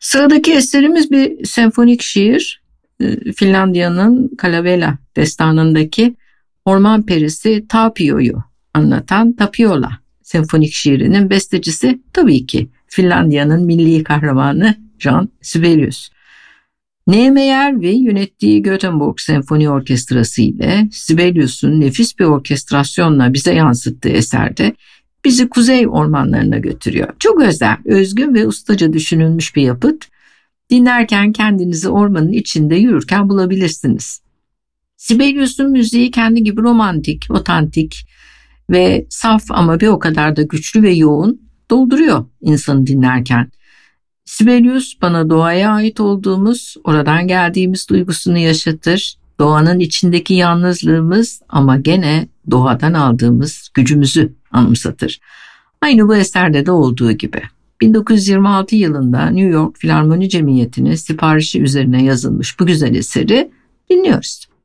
Sıradaki eserimiz bir senfonik şiir. Finlandiya'nın Kalevala destanındaki orman perisi Tapio'yu anlatan Tapiola senfonik şiirinin bestecisi tabii ki Finlandiya'nın milli kahramanı Jan Sibelius. Niemeyer yönettiği Göteborg Senfoni Orkestrası ile Sibelius'un nefis bir orkestrasyonla bize yansıttığı eserde bizi kuzey ormanlarına götürüyor. Çok özel, özgün ve ustaca düşünülmüş bir yapıt. Dinlerken kendinizi ormanın içinde yürürken bulabilirsiniz. Sibelius'un müziği kendi gibi romantik, otantik ve saf ama bir o kadar da güçlü ve yoğun, dolduruyor insanı dinlerken. Sibelius bana doğaya ait olduğumuz, oradan geldiğimiz duygusunu yaşatır. Doğanın içindeki yalnızlığımız ama gene doğadan aldığımız gücümüzü anımsatır. Aynı bu eserde de olduğu gibi. 1926 yılında New York Filarmoni Cemiyeti'nin siparişi üzerine yazılmış bu güzel eseri dinliyoruz.